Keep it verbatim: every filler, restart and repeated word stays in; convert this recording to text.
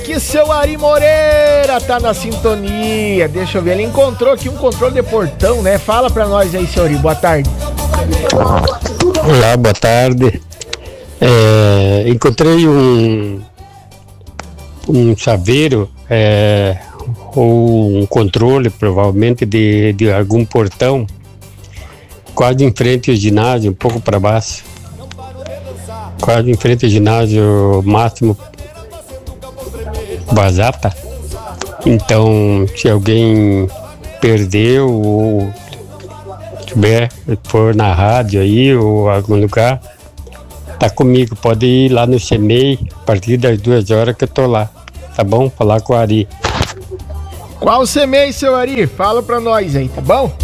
Que seu Ari Moreira tá na sintonia. Deixa eu ver, ele encontrou aqui um controle de portão, né? Fala pra nós aí, seu Ari, boa tarde. Olá, boa tarde. É, encontrei um um chaveiro é, ou um controle, provavelmente, de, de algum portão, quase em frente ao ginásio, um pouco para baixo. Quase em frente ao ginásio Máximo Bazata. Então, se alguém perdeu ou tiver for na rádio aí ou algum lugar, tá comigo, pode ir lá no C M E I a partir das duas horas que eu tô lá, tá bom? Falar com o Ari. Qual C M E I, seu Ari? Fala pra nós aí, tá bom?